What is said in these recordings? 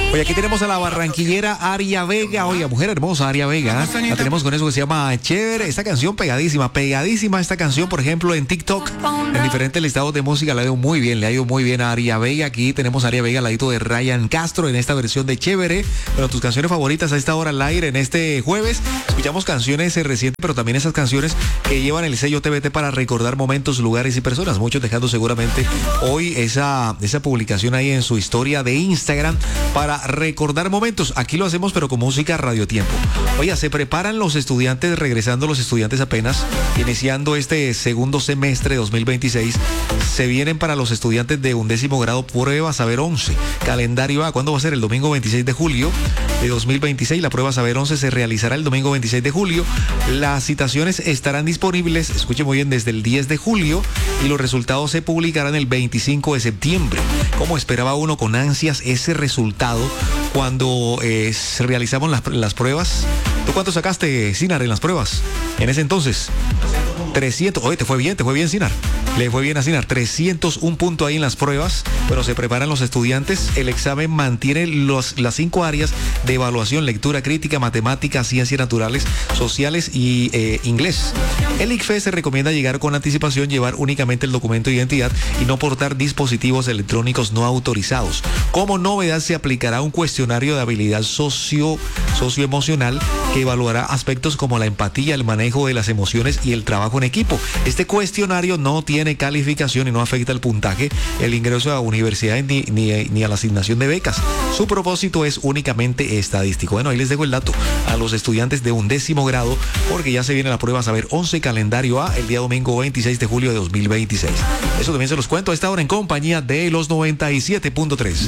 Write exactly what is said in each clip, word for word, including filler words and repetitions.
Oye, aquí tenemos a la barranquillera Aria Vega. Oye, mujer hermosa, Aria Vega. La tenemos con eso que se llama Chévere. Esta canción pegadísima, pegadísima esta canción, por ejemplo, en TikTok, en diferentes listados de música, le ha ido muy bien, le ha ido muy bien a Aria Vega. Aquí tenemos a Aria Vega al ladito de Ryan Castro en esta versión de Chévere. Pero tus canciones favoritas a esta hora al aire en este jueves. Escuchamos canciones recientes, pero también esas canciones que llevan el sello T V T para recordar momentos, lugares y personas. Muchos dejando seguramente hoy esa, esa publicación ahí en su historia de Instagram para recordar momentos. Aquí lo hacemos, pero con música Radio Tiempo. Oiga, se preparan los estudiantes, regresando los estudiantes apenas, iniciando este segundo semestre de dos mil veintiséis. Se vienen para los estudiantes de undécimo grado prueba Saber once. Calendario A, ¿cuándo va a ser? El domingo veintiséis de julio de dos mil veintiséis. La prueba Saber once se realizará el domingo veintiséis de julio. Las citaciones estarán disponibles, escuchen muy bien, desde el diez de julio y los resultados se publicarán el veinticinco de septiembre. ¿Cómo esperaba uno con ansias ese resultado cuando eh, realizamos las, las pruebas? ¿Tú cuánto sacaste, Sinar, en las pruebas en ese entonces? trescientos. Oye, te fue bien, te fue bien, Sinar. Le fue bien a Sinar. trescientos un puntos ahí en las pruebas. Bueno, se preparan los estudiantes. El examen mantiene los, las cinco áreas de evaluación: lectura crítica, matemáticas, ciencias naturales, sociales y eh, inglés. El I C F E se recomienda llegar con anticipación, llevar únicamente el documento de identidad y no portar dispositivos electrónicos no autorizados. Como novedad, se aplicará un cuestionario de habilidad socio, socioemocional que evaluará aspectos como la empatía, el manejo de las emociones y el trabajo en equipo. Este cuestionario no tiene calificación y no afecta el puntaje, el ingreso a universidades ni, ni, ni a la asignación de becas. Su propósito es únicamente estadístico. Bueno, ahí les dejo el dato a los estudiantes de undécimo grado, porque ya se viene la prueba Saber once, calendario A, el día domingo veintiséis de julio de dos mil veintiséis. Eso también se los cuento a esta hora en compañía de los noventa y siete punto tres.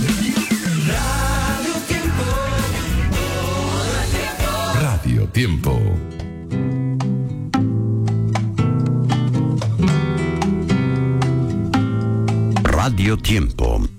Radio Tiempo. Radio Tiempo.